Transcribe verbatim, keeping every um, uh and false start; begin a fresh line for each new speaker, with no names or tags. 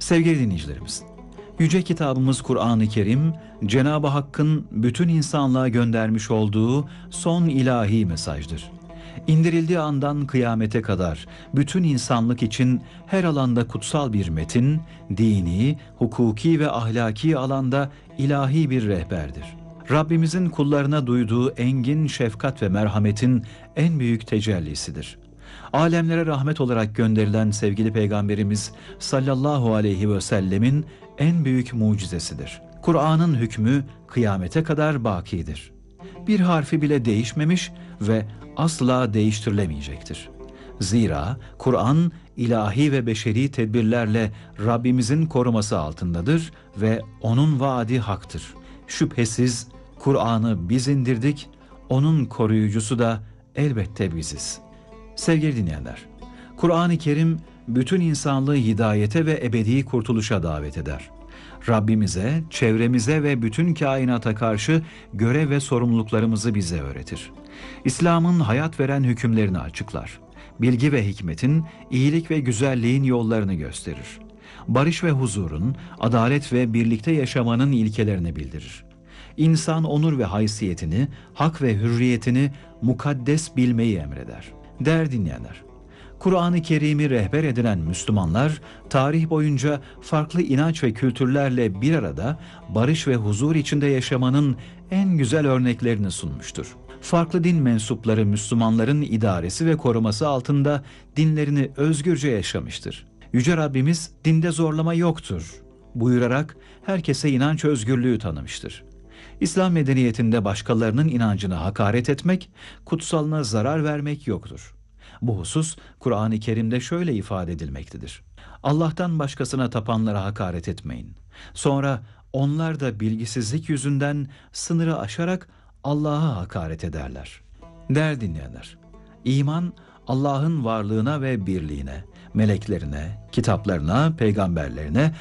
Sevgili dinleyicilerimiz, Yüce Kitabımız Kur'an-ı Kerim, Cenab-ı Hakk'ın bütün insanlığa göndermiş olduğu son ilahi mesajdır. İndirildiği andan kıyamete kadar bütün insanlık için her alanda kutsal bir metin, dini, hukuki ve ahlaki alanda ilahi bir rehberdir. Rabbimizin kullarına duyduğu engin şefkat ve merhametin en büyük tecellisidir. Alemlere rahmet olarak gönderilen sevgili Peygamberimiz sallallahu aleyhi ve sellemin en büyük mucizesidir. Kur'an'ın hükmü kıyamete kadar bakidir. Bir harfi bile değişmemiş ve asla değiştirilemeyecektir. Zira Kur'an ilahi ve beşeri tedbirlerle Rabbimizin koruması altındadır ve onun vaadi haktır. Şüphesiz Kur'an'ı biz indirdik, onun koruyucusu da elbette biziz. Sevgili dinleyenler, Kur'an-ı Kerim bütün insanlığı hidayete ve ebedi kurtuluşa davet eder. Rabbimize, çevremize ve bütün kainata karşı görev ve sorumluluklarımızı bize öğretir. İslam'ın hayat veren hükümlerini açıklar. Bilgi ve hikmetin, iyilik ve güzelliğin yollarını gösterir. Barış ve huzurun, adalet ve birlikte yaşamanın ilkelerini bildirir. İnsan onur ve haysiyetini, hak ve hürriyetini mukaddes bilmeyi emreder. Değerli dinleyenler, Kur'an-ı Kerim'i rehber edinen Müslümanlar, tarih boyunca farklı inanç ve kültürlerle bir arada barış ve huzur içinde yaşamanın en güzel örneklerini sunmuştur. Farklı din mensupları Müslümanların idaresi ve koruması altında dinlerini özgürce yaşamıştır. Yüce Rabbimiz dinde zorlama yoktur buyurarak herkese inanç özgürlüğü tanımıştır. İslam medeniyetinde başkalarının inancına hakaret etmek, kutsalına zarar vermek yoktur. Bu husus Kur'an-ı Kerim'de şöyle ifade edilmektedir. Allah'tan başkasına tapanlara hakaret etmeyin. Sonra onlar da bilgisizlik yüzünden sınırı aşarak Allah'a hakaret ederler. Değerli dinleyenler, iman Allah'ın varlığına ve birliğine, meleklerine, kitaplarına, peygamberlerine,